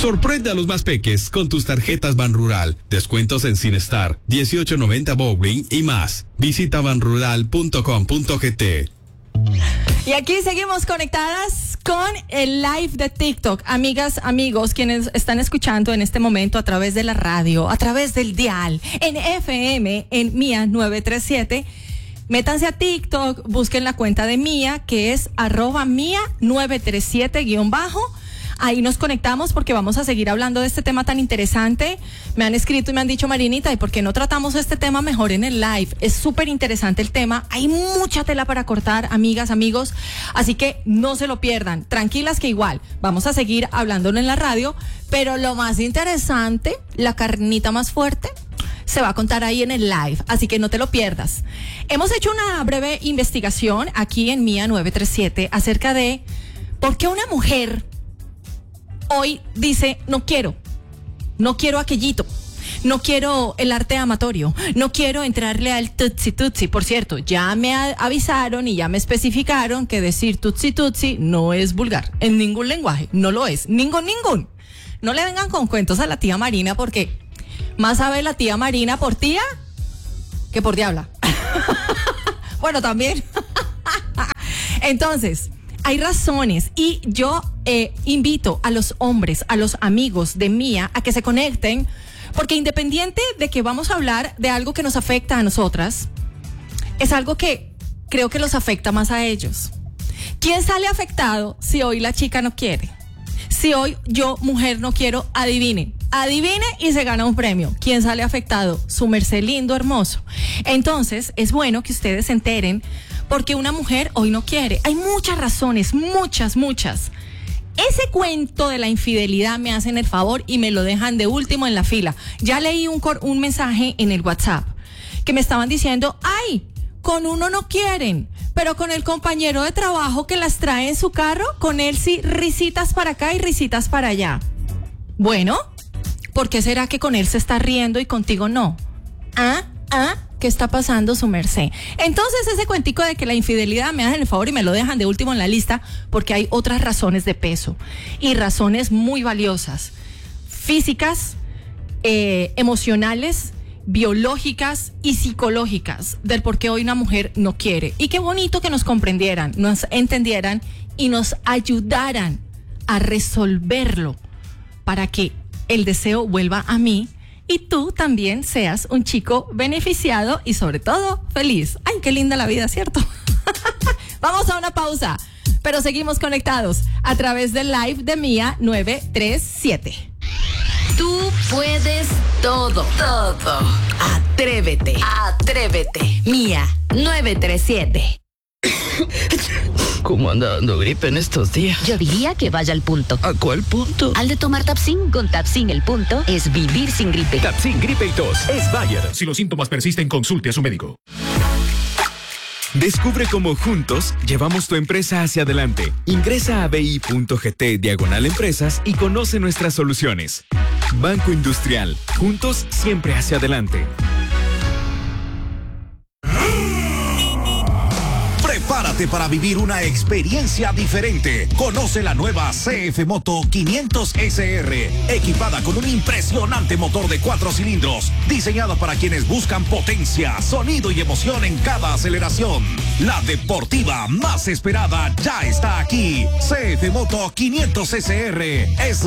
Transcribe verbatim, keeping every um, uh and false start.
Sorprende a los más peques con tus tarjetas Banrural. Descuentos en Cinestar, dieciocho noventa Bowling y más. Visita banrural punto com punto gt. Y aquí seguimos conectadas con el live de TikTok. Amigas, amigos, quienes están escuchando en este momento a través de la radio, a través del dial, en F M, en Mía nueve tres siete, métanse a TikTok, busquen la cuenta de Mía, que es arroba Mía nueve tres siete guión bajo. Ahí nos conectamos porque vamos a seguir hablando de este tema tan interesante. Me han escrito y me han dicho, Marinita, ¿y por qué no tratamos este tema mejor en el live? Es súper interesante el tema. Hay mucha tela para cortar, amigas, amigos. Así que no se lo pierdan. Tranquilas que igual vamos a seguir hablándolo en la radio. Pero lo más interesante, la carnita más fuerte, se va a contar ahí en el live. Así que no te lo pierdas. Hemos hecho una breve investigación aquí en Mía nueve tres siete acerca de por qué una mujer hoy dice, no quiero, no quiero aquellito, no quiero el arte amatorio, no quiero entrarle al tutsi tutsi. Por cierto, ya me avisaron y ya me especificaron que decir tutsi tutsi no es vulgar, en ningún lenguaje, no lo es, ningún, ningún. No le vengan con cuentos a la tía Marina porque más sabe la tía Marina por tía que por diabla. Bueno, también. Entonces, hay razones y yo eh, invito a los hombres, a los amigos de Mía a que se conecten, porque independiente de que vamos a hablar de algo que nos afecta a nosotras, es algo que creo que los afecta más a ellos. ¿Quién sale afectado si hoy la chica no quiere? Si hoy yo, mujer, no quiero, adivine. Adivine y se gana un premio. ¿Quién sale afectado? Su merced lindo, hermoso. Entonces, es bueno que ustedes se enteren porque una mujer hoy no quiere. Hay muchas razones, muchas, muchas. Ese cuento de la infidelidad me hacen el favor y me lo dejan de último en la fila. Ya leí un, cor- un mensaje en el WhatsApp que me estaban diciendo, ay, con uno no quieren, pero con el compañero de trabajo que las trae en su carro, con él sí, risitas para acá y risitas para allá. Bueno, ¿por qué será que con él se está riendo y contigo no? ¿Ah? ¿Ah? ¿Qué está pasando, su merced? Entonces ese cuentico de que la infidelidad me hacen el favor y me lo dejan de último en la lista porque hay otras razones de peso y razones muy valiosas, físicas, eh, emocionales, biológicas y psicológicas del por qué hoy una mujer no quiere. Y qué bonito que nos comprendieran, nos entendieran y nos ayudaran a resolverlo para que el deseo vuelva a mí y tú también seas un chico beneficiado y sobre todo feliz. Ay, qué linda la vida, ¿cierto? Vamos a una pausa, pero seguimos conectados a través del live de Mía nueve tres siete. Tú puedes todo, todo. Atrévete, atrévete. Mía nueve tres siete. ¿Cómo anda dando gripe en estos días? Yo diría que vaya al punto. ¿A cuál punto? Al de tomar Tapsin. Con Tapsin el punto es vivir sin gripe. Tapsin Gripe y Tos es Bayer. Si los síntomas persisten, consulte a su médico. Descubre cómo juntos llevamos tu empresa hacia adelante. Ingresa a bi.gt diagonal empresas y conoce nuestras soluciones. Banco Industrial. Juntos siempre hacia adelante. Prepárate para vivir una experiencia diferente. Conoce la nueva C F Moto quinientos S R, equipada con un impresionante motor de cuatro cilindros, diseñada para quienes buscan potencia, sonido y emoción en cada aceleración. La deportiva más esperada ya está aquí. C F Moto quinientos S R es